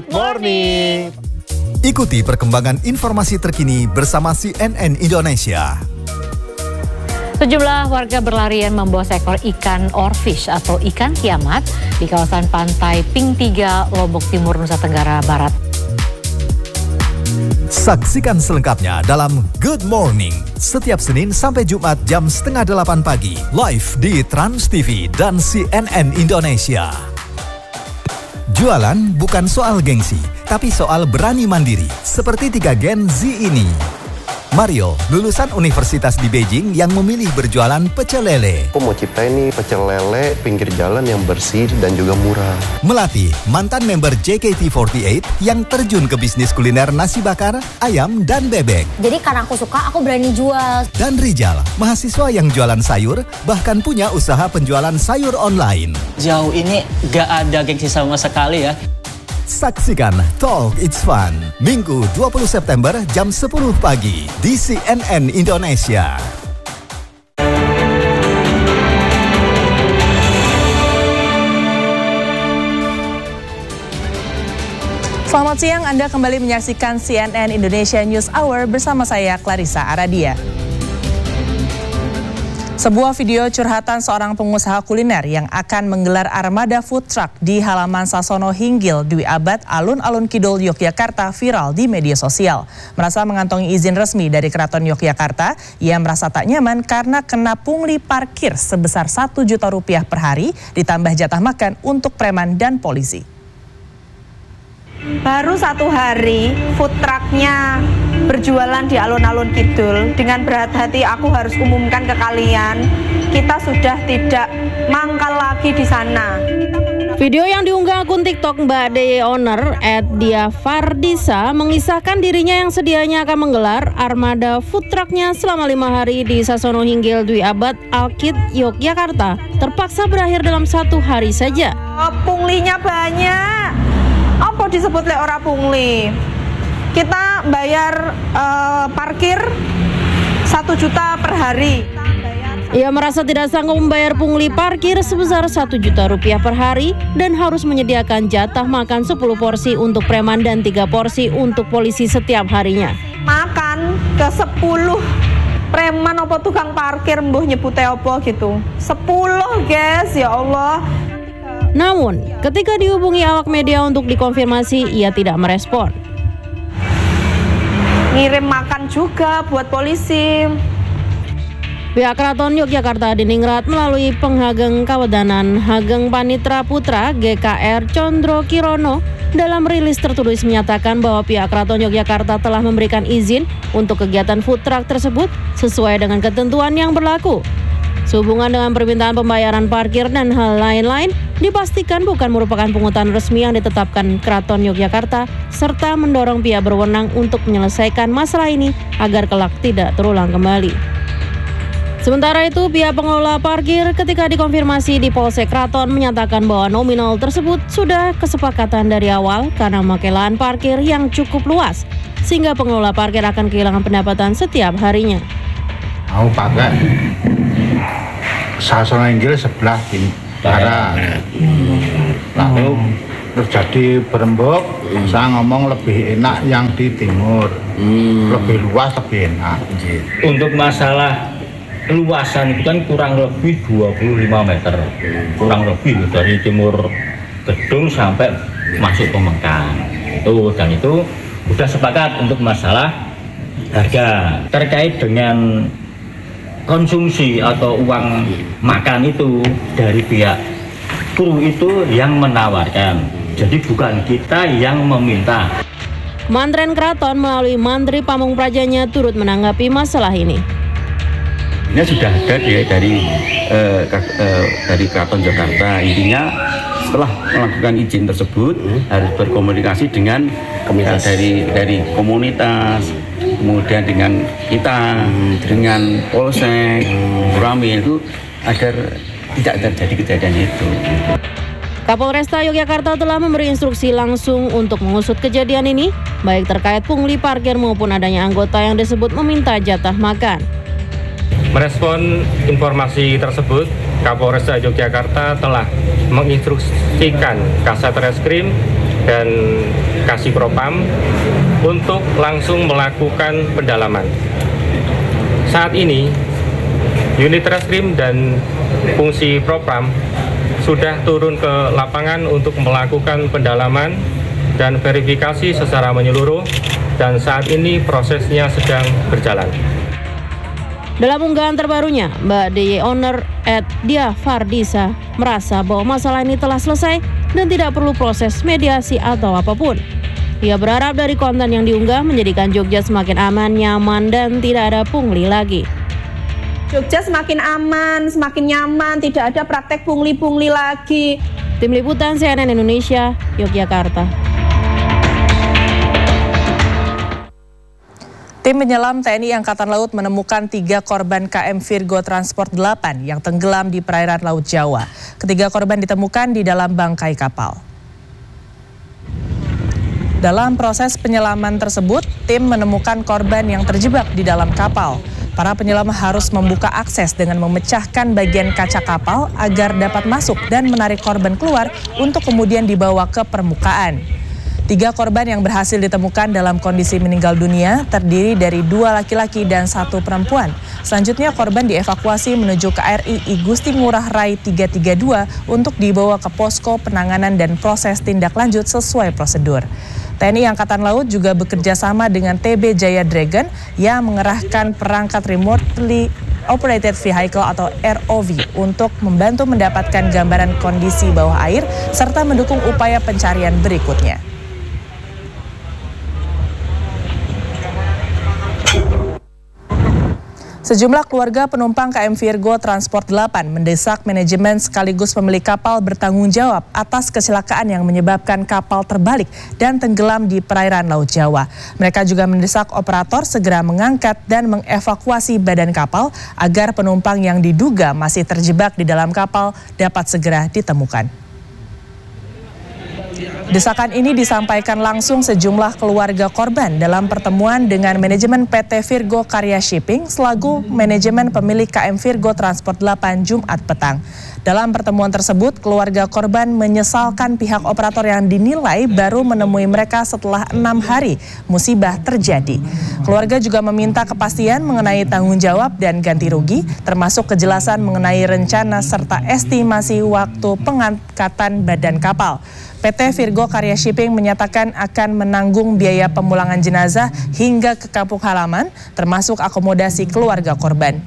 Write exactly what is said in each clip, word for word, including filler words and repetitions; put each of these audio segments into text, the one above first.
Morning. Ikuti perkembangan informasi terkini bersama C N N Indonesia. Sejumlah warga berlarian membawa seekor ikan orfish atau ikan kiamat di kawasan pantai Ping tiga, Lombok Timur, Nusa Tenggara Barat. Saksikan selengkapnya dalam Good Morning setiap Senin sampai Jumat jam setengah delapan pagi live di Trans T V dan C N N Indonesia. Jualan bukan soal gengsi, tapi soal berani mandiri, seperti tiga Gen Z ini. Mario, lulusan universitas di Beijing yang memilih berjualan pecel lele. Aku mau ciptain nih pecel lele pinggir jalan yang bersih dan juga murah. Melati, mantan member J K T empat delapan yang terjun ke bisnis kuliner nasi bakar, ayam, dan bebek. Jadi karena aku suka, aku berani jual. Dan Rijal, mahasiswa yang jualan sayur, bahkan punya usaha penjualan sayur online. Jauh ini gak ada gengsi sama sekali ya. Saksikan Talk It's Fun, Minggu dua puluh September jam sepuluh pagi di C N N Indonesia. Selamat siang, Anda kembali menyaksikan C N N Indonesia News Hour bersama saya Clarissa Aradia. Sebuah video curhatan seorang pengusaha kuliner yang akan menggelar armada food truck di halaman Sasono Hinggil, Dwi Abad, Alun-Alun Kidul, Yogyakarta viral di media sosial. Merasa mengantongi izin resmi dari Keraton Yogyakarta, ia merasa tak nyaman karena kena pungli parkir sebesar satu juta rupiah per hari, ditambah jatah makan untuk preman dan polisi. Baru satu hari food trucknya berjualan di alun-alun Kidul. Dengan berat hati aku harus umumkan ke kalian, kita sudah tidak mangkal lagi di sana. Video yang diunggah akun TikTok Mbak D Owner at Dia Fardisa mengisahkan dirinya yang sedianya akan menggelar armada food trucknya selama lima hari di Sasono Hinggil, Dwi Abad, Alkid, Yogyakarta terpaksa berakhir dalam satu hari saja. Oh, punglinya banyak. Apa disebut le ora pungli? Kita bayar uh, parkir satu juta per hari. Ia merasa tidak sanggup membayar pungli parkir sebesar satu juta rupiah per hari dan harus menyediakan jatah makan sepuluh porsi untuk preman dan tiga porsi untuk polisi setiap harinya. Makan ke sepuluh preman apa tukang parkir mbuh nyebute apa gitu. sepuluh guys, ya Allah. Namun, ketika dihubungi awak media untuk dikonfirmasi, ia tidak merespon. Ngirim makan juga buat polisi. Pihak Keraton Yogyakarta Diningrat melalui Penghageng Kawedanan Hageng Panitra Putra G K R Condro Kirono dalam rilis tertulis menyatakan bahwa pihak Keraton Yogyakarta telah memberikan izin untuk kegiatan food truck tersebut sesuai dengan ketentuan yang berlaku. Sehubungan dengan permintaan pembayaran parkir dan hal lain-lain, dipastikan bukan merupakan pungutan resmi yang ditetapkan Keraton Yogyakarta, serta mendorong pihak berwenang untuk menyelesaikan masalah ini agar kelak tidak terulang kembali. Sementara itu, pihak pengelola parkir ketika dikonfirmasi di Polsek Keraton menyatakan bahwa nominal tersebut sudah kesepakatan dari awal karena memakai lahan parkir yang cukup luas, sehingga pengelola parkir akan kehilangan pendapatan setiap harinya. Mau pakai Sasono Hinggil sebelah ini karena lalu terjadi berembuk. hmm. Saya ngomong lebih enak yang di timur, hmm. lebih luas, lebih enak. Untuk masalah luasan itu kan kurang lebih dua puluh lima meter, kurang lebih dari timur gedung sampai masuk Pemengkang itu, dan itu sudah sepakat untuk masalah harga. Terkait dengan konsumsi atau uang makan itu dari pihak kru itu yang menawarkan, jadi bukan kita yang meminta. Mantren Keraton melalui Mantri Pamung Prajanya turut menanggapi masalah ini. Ini sudah ada dari dari, uh, uh, dari Keraton Jakarta. Intinya setelah melakukan izin tersebut hmm. harus berkomunikasi dengan komunitas. dari dari komunitas, kemudian dengan kita, hmm. dengan Polsek, hmm. Ramil itu agar tidak terjadi kejadian itu. Kapolresta Yogyakarta telah memberi instruksi langsung untuk mengusut kejadian ini, baik terkait pungli parkir maupun adanya anggota yang disebut meminta jatah makan. Merespon informasi tersebut, Kapolresta Yogyakarta telah menginstruksikan Kasat Reskrim dan Kasih Propam untuk langsung melakukan pendalaman. Saat ini, unit reskrim dan fungsi Propam sudah turun ke lapangan untuk melakukan pendalaman dan verifikasi secara menyeluruh, dan saat ini prosesnya sedang berjalan. Dalam unggahan terbarunya, Mbak D Y Owner at Dia Fardisa merasa bahwa masalah ini telah selesai dan tidak perlu proses mediasi atau apapun. Ia berharap dari konten yang diunggah menjadikan Jogja semakin aman, nyaman, dan tidak ada pungli lagi. Jogja semakin aman, semakin nyaman, tidak ada praktek pungli-pungli lagi. Tim Liputan C N N Indonesia, Yogyakarta. Tim penyelam T N I Angkatan Laut menemukan tiga korban K M Virgo Transport delapan yang tenggelam di perairan Laut Jawa. Ketiga korban ditemukan di dalam bangkai kapal. Dalam proses penyelaman tersebut, tim menemukan korban yang terjebak di dalam kapal. Para penyelam harus membuka akses dengan memecahkan bagian kaca kapal agar dapat masuk dan menarik korban keluar untuk kemudian dibawa ke permukaan. Tiga korban yang berhasil ditemukan dalam kondisi meninggal dunia terdiri dari dua laki-laki dan satu perempuan. Selanjutnya korban dievakuasi menuju K R I I Gusti Ngurah Rai tiga tiga dua untuk dibawa ke posko penanganan dan proses tindak lanjut sesuai prosedur. T N I Angkatan Laut juga bekerja sama dengan T B Jaya Dragon yang mengerahkan perangkat remotely operated vehicle atau R O V untuk membantu mendapatkan gambaran kondisi bawah air serta mendukung upaya pencarian berikutnya. Sejumlah keluarga penumpang K M Virgo Transport delapan mendesak manajemen sekaligus pemilik kapal bertanggung jawab atas kecelakaan yang menyebabkan kapal terbalik dan tenggelam di perairan Laut Jawa. Mereka juga mendesak operator segera mengangkat dan mengevakuasi badan kapal agar penumpang yang diduga masih terjebak di dalam kapal dapat segera ditemukan. Desakan ini disampaikan langsung sejumlah keluarga korban dalam pertemuan dengan manajemen P T Virgo Karya Shipping selaku manajemen pemilik K M Virgo Transport delapan Jumat petang. Dalam pertemuan tersebut, keluarga korban menyesalkan pihak operator yang dinilai baru menemui mereka setelah enam hari musibah terjadi. Keluarga juga meminta kepastian mengenai tanggung jawab dan ganti rugi, termasuk kejelasan mengenai rencana serta estimasi waktu pengangkatan badan kapal. P T Virgo Karya Shipping menyatakan akan menanggung biaya pemulangan jenazah hingga ke kampung halaman, termasuk akomodasi keluarga korban.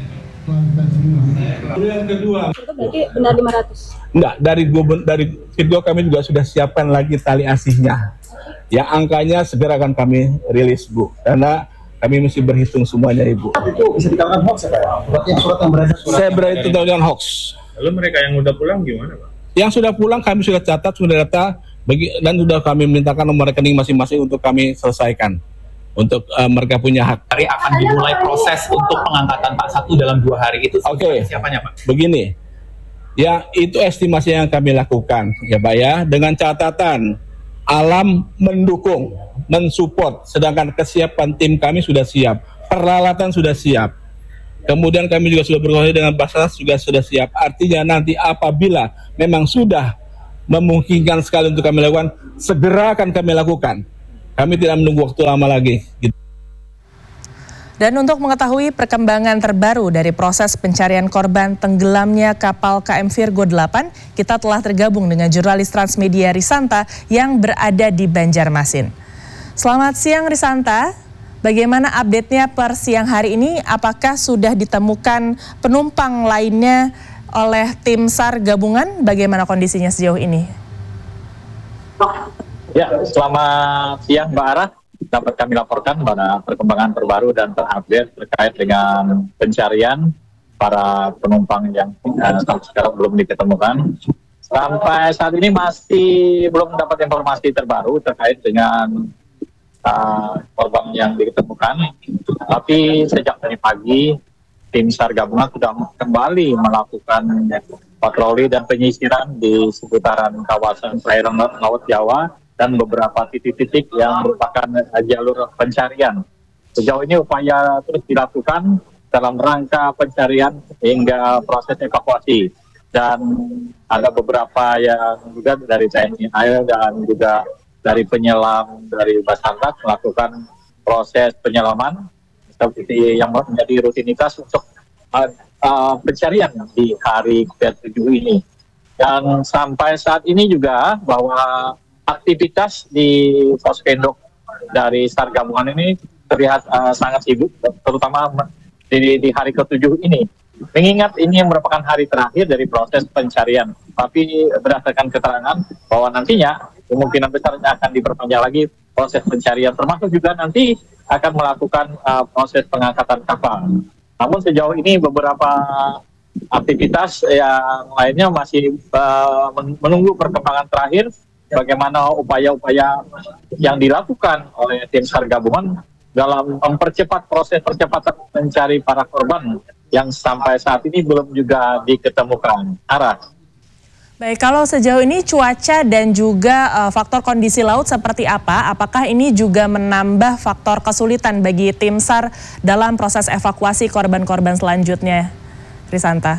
Yang kedua, itu berarti benar lima ratus? Enggak, dari dari Virgo kami juga sudah siapkan lagi tali asihnya. Ya, angkanya segera akan kami rilis, Bu, karena kami mesti berhitung semuanya, Ibu. Itu bisa dikatakan hoax ya, Pak? Berarti yang surat yang beredar Saya berani itu dengan hoax. Lalu mereka yang udah pulang gimana, Pak? Yang sudah pulang kami sudah catat, sudah data, bagi, dan sudah kami mintakan nomor rekening masing-masing untuk kami selesaikan. Untuk uh, mereka punya hak. Hari akan dimulai proses untuk pengangkatan Pak Satu dalam dua hari itu. Oke. Okay. Siapanya, Pak? Begini, ya itu estimasi yang kami lakukan, ya Pak ya, dengan catatan alam mendukung, mensupport, sedangkan kesiapan tim kami sudah siap, peralatan sudah siap. Kemudian kami juga sudah berkoordinasi dengan Basarnas juga sudah siap. Artinya nanti apabila memang sudah memungkinkan sekali untuk kami lakukan, segera akan kami lakukan. Kami tidak menunggu waktu lama lagi. Dan untuk mengetahui perkembangan terbaru dari proses pencarian korban tenggelamnya kapal K M Virgo delapan, kita telah tergabung dengan jurnalis Transmedia Risanta yang berada di Banjarmasin. Selamat siang Risanta. Bagaimana update-nya per siang hari ini? Apakah sudah ditemukan penumpang lainnya oleh tim SAR gabungan? Bagaimana kondisinya sejauh ini? Ya, selamat siang Mbak Ara. Dapat kami laporkan pada perkembangan terbaru dan terupdate terkait dengan pencarian para penumpang yang eh, sampai sekarang belum ditemukan. Sampai saat ini masih belum mendapat informasi terbaru terkait dengan Uh, korban yang ditemukan, tapi sejak tadi pagi tim SAR gabungan sudah kembali melakukan patroli dan penyisiran di seputaran kawasan perairan Laut Jawa dan beberapa titik-titik yang merupakan uh, jalur pencarian. Sejauh ini upaya terus dilakukan dalam rangka pencarian hingga proses evakuasi. dan ada beberapa yang juga dari T N I A dan juga dari penyelam dari Basarnas melakukan proses penyelaman seperti yang menjadi rutinitas untuk uh, uh, pencarian di hari ketujuh ini. Dan sampai saat ini juga bahwa aktivitas di Poskendok dari SAR gabungan ini terlihat uh, sangat sibuk, terutama di, di hari ketujuh ini. Mengingat ini yang merupakan hari terakhir dari proses pencarian, tapi berdasarkan keterangan bahwa nantinya kemungkinan besar akan diperpanjang lagi proses pencarian, termasuk juga nanti akan melakukan uh, proses pengangkatan kapal. Namun sejauh ini beberapa aktivitas yang lainnya masih uh, menunggu perkembangan terakhir bagaimana upaya-upaya yang dilakukan oleh tim SAR gabungan dalam mempercepat proses percepatan mencari para korban yang sampai saat ini belum juga diketemukan. Arah. Baik, kalau sejauh ini cuaca dan juga uh, faktor kondisi laut seperti apa? Apakah ini juga menambah faktor kesulitan bagi tim SAR dalam proses evakuasi korban-korban selanjutnya, Risanta?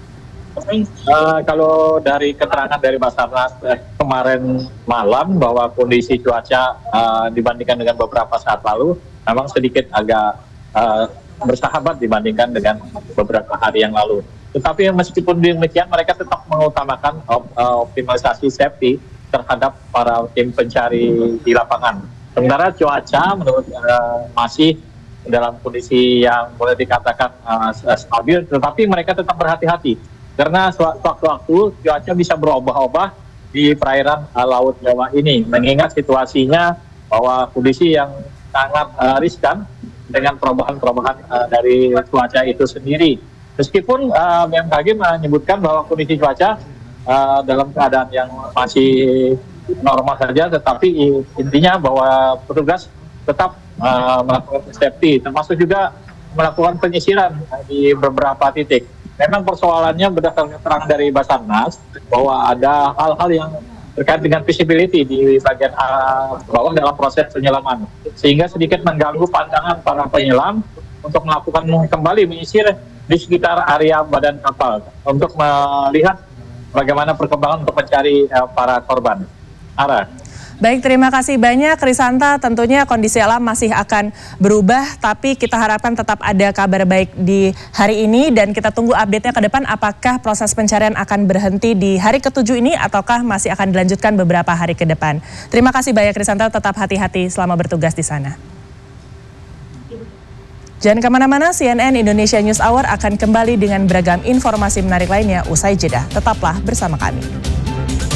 Uh, kalau dari keterangan dari Basarnas eh, kemarin malam bahwa kondisi cuaca uh, dibandingkan dengan beberapa saat lalu memang sedikit agak uh, bersahabat dibandingkan dengan beberapa hari yang lalu. Tetapi meskipun demikian mereka tetap mengutamakan op, uh, optimalisasi safety terhadap para tim pencari di lapangan. Sementara cuaca menurut uh, masih dalam kondisi yang boleh dikatakan uh, stabil, tetapi mereka tetap berhati-hati karena sewaktu-waktu cuaca bisa berubah-ubah di perairan uh, Laut Jawa ini, mengingat situasinya bahwa kondisi yang sangat uh, riskan dengan perubahan-perubahan uh, dari cuaca itu sendiri. Meskipun uh, B M K G menyebutkan bahwa kondisi cuaca uh, dalam keadaan yang masih normal saja, tetapi intinya bahwa petugas tetap uh, melakukan safety, termasuk juga melakukan penyisiran di beberapa titik. Memang persoalannya berdasarkan keterangan dari Basarnas bahwa ada hal-hal yang terkait dengan visibility di bagian uh, bawah dalam proses penyelaman, sehingga sedikit mengganggu pandangan para penyelam untuk melakukan kembali menyisir di sekitar area badan kapal untuk melihat bagaimana perkembangan untuk mencari uh, para korban. Arah. Baik, terima kasih banyak Risanta. Tentunya kondisi alam masih akan berubah, tapi kita harapkan tetap ada kabar baik di hari ini dan kita tunggu update-nya ke depan apakah proses pencarian akan berhenti di hari ketujuh ini ataukah masih akan dilanjutkan beberapa hari ke depan. Terima kasih banyak Risanta, tetap hati-hati selama bertugas di sana. Jangan kemana-mana, C N N Indonesia News Hour akan kembali dengan beragam informasi menarik lainnya usai jeda. Tetaplah bersama kami.